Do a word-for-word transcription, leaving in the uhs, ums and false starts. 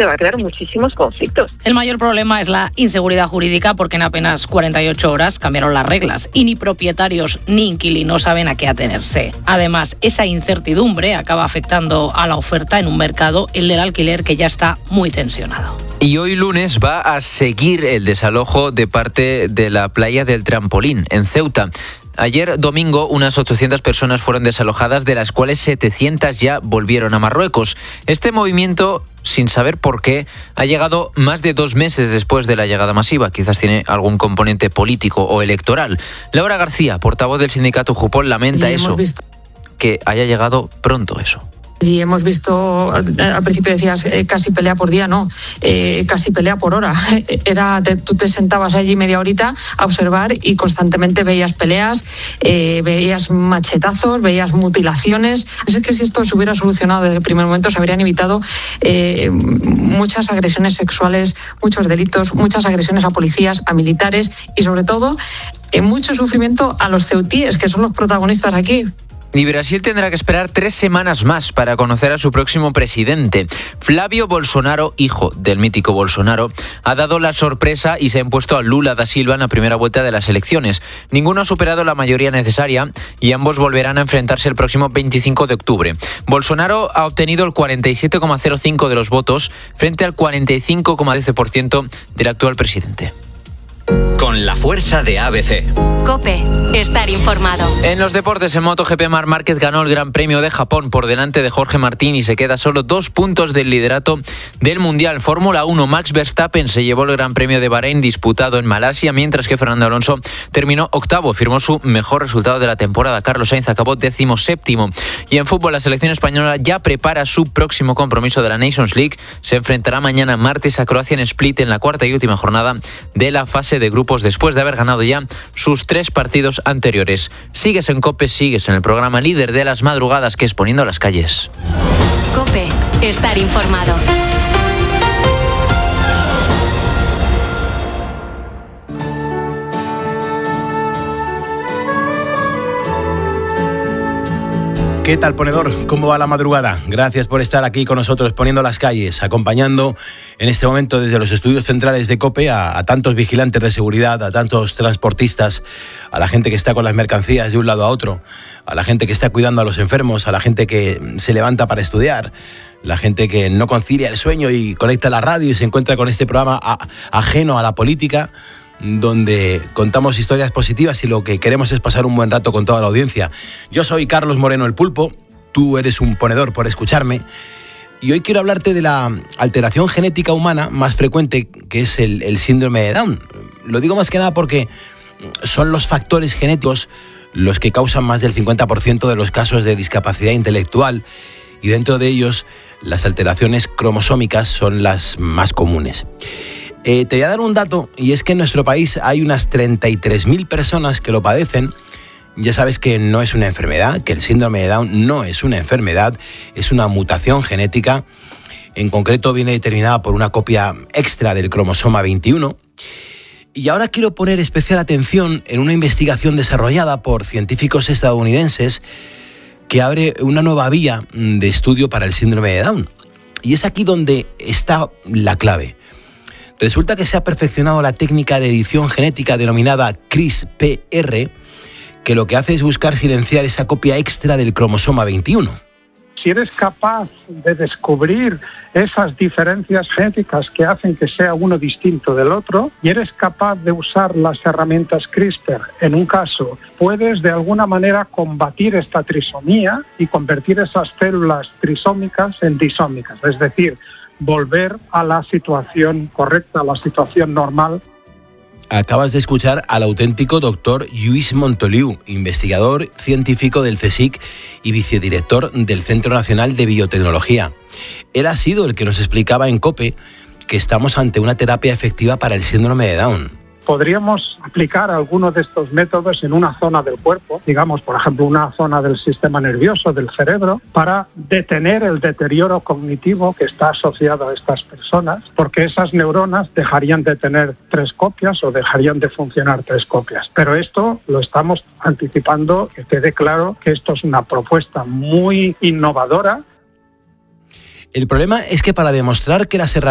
que va a crear muchísimos conflictos. El mayor problema es la inseguridad jurídica, porque en apenas cuarenta y ocho horas cambiaron las reglas y ni propietarios ni inquilinos saben a qué atenerse. Además, esa incertidumbre acaba afectando a la oferta en un mercado, el del alquiler, que ya está muy tensionado. Y hoy lunes va a seguir el desalojo de parte de la playa del Trampolín, en Ceuta. Ayer domingo unas ochocientas personas fueron desalojadas, de las cuales setecientas ya volvieron a Marruecos. Este movimiento, sin saber por qué, ha llegado más de dos meses después de la llegada masiva. Quizás tiene algún componente político o electoral. Laura García, portavoz del sindicato Jupol, lamenta sí, eso, visto... que haya llegado pronto eso. Y hemos visto, al principio decías eh, casi pelea por día, no, eh, casi pelea por hora. Era, te, tú te sentabas allí media horita a observar y constantemente veías peleas, eh, veías machetazos, veías mutilaciones. Así que si esto se hubiera solucionado desde el primer momento, se habrían evitado eh, muchas agresiones sexuales, muchos delitos, muchas agresiones a policías, a militares y sobre todo eh, mucho sufrimiento a los ceutíes, que son los protagonistas aquí. Y Brasil tendrá que esperar tres semanas más para conocer a su próximo presidente. Flávio Bolsonaro, hijo del mítico Bolsonaro, ha dado la sorpresa y se ha impuesto a Lula da Silva en la primera vuelta de las elecciones. Ninguno ha superado la mayoría necesaria y ambos volverán a enfrentarse el próximo veinticinco de octubre. Bolsonaro ha obtenido el cuarenta y siete coma cero cinco por ciento de los votos frente al cuarenta y cinco coma trece por ciento del actual presidente. Con la fuerza de A B C. COPE. Estar informado. En los deportes, en MotoGP, Marc Márquez ganó el Gran Premio de Japón por delante de Jorge Martín y se queda solo dos puntos del liderato del Mundial. Fórmula uno, Max Verstappen se llevó el Gran Premio de Bahrein disputado en Malasia, mientras que Fernando Alonso terminó octavo, firmó su mejor resultado de la temporada. Carlos Sainz acabó décimo séptimo. Y en fútbol, la selección española ya prepara su próximo compromiso de la Nations League. Se enfrentará mañana martes a Croacia en Split en la cuarta y última jornada de la fase de grupos, después de haber ganado ya sus tres partidos anteriores. Sigues en COPE, sigues en el programa líder de las madrugadas, que es Poniendo las Calles. COPE. Estar informado. ¿Qué tal, ponedor? ¿Cómo va la madrugada? Gracias por estar aquí con nosotros, Poniendo las Calles, acompañando en este momento desde los estudios centrales de COPE a, a tantos vigilantes de seguridad, a tantos transportistas, a la gente que está con las mercancías de un lado a otro, a la gente que está cuidando a los enfermos, a la gente que se levanta para estudiar, la gente que no concilia el sueño y conecta la radio y se encuentra con este programa a, ajeno a la política, donde contamos historias positivas y lo que queremos es pasar un buen rato con toda la audiencia. Yo soy Carlos Moreno el Pulpo, tú eres un ponedor por escucharme, y hoy quiero hablarte de la alteración genética humana más frecuente, que es el, el síndrome de Down. Lo digo más que nada porque son los factores genéticos los que causan más del cincuenta por ciento de los casos de discapacidad intelectual, y dentro de ellos las alteraciones cromosómicas son las más comunes. Eh, te voy a dar un dato, y es que en nuestro país hay unas treinta y tres mil personas que lo padecen. Ya sabes que no es una enfermedad, que el síndrome de Down no es una enfermedad, es una mutación genética. En concreto viene determinada por una copia extra del cromosoma veintiuno. Y ahora quiero poner especial atención en una investigación desarrollada por científicos estadounidenses que abre una nueva vía de estudio para el síndrome de Down. Y es aquí donde está la clave. Resulta que se ha perfeccionado la técnica de edición genética denominada CRISPR, que lo que hace es buscar silenciar esa copia extra del cromosoma veintiuno. Si eres capaz de descubrir esas diferencias genéticas que hacen que sea uno distinto del otro, y eres capaz de usar las herramientas CRISPR, en un caso, puedes de alguna manera combatir esta trisomía y convertir esas células trisómicas en disómicas, es decir, volver a la situación correcta, a la situación normal. Acabas de escuchar al auténtico doctor Lluís Montoliu, investigador científico del CSIC y vicedirector del Centro Nacional de Biotecnología. Él ha sido el que nos explicaba en COPE que estamos ante una terapia efectiva para el síndrome de Down. Podríamos aplicar algunos de estos métodos en una zona del cuerpo, digamos, por ejemplo, una zona del sistema nervioso, del cerebro, para detener el deterioro cognitivo que está asociado a estas personas, porque esas neuronas dejarían de tener tres copias o dejarían de funcionar tres copias. Pero esto lo estamos anticipando, que quede claro que esto es una propuesta muy innovadora. El problema es que para demostrar que las herramientas